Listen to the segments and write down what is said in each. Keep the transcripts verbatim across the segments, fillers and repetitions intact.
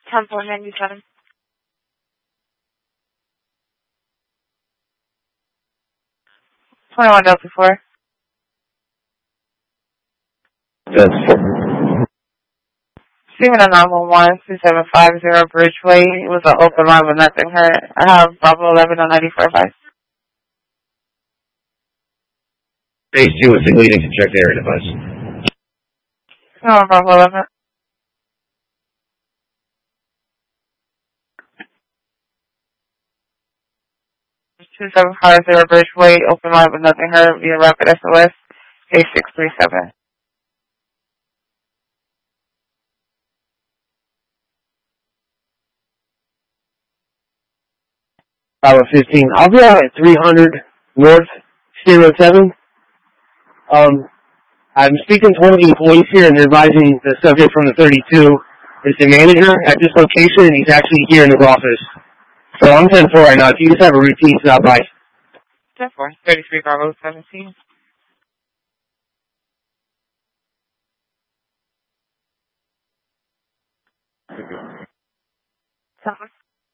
ten four ninety-seven. twenty-one Delta four. Yes. Steven at nine one one, two seven five zero Bridgeway. It was an open line with nothing hurt. I have Bravo eleven on ninety-four five. Base two is leading to check the area device. No, Bravo eleven. two seven five zero Bridgeway, open line with nothing hurt via rapid S O S, A six three seven. Bravo fifteen. I'll be out at three hundred North zero seven. Um, I'm speaking to one of the employees here and they're advising the subject from the thirty-two is the manager at this location and he's actually here in his office. So I'm ten four right now. If you just have a routine stop by. ten four, thirty-three Bravo seventeen. Seven.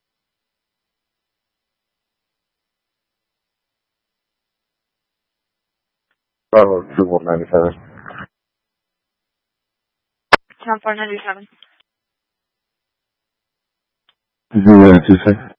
Bravo two one nine seven. ten four ninety-seven. Zero two six.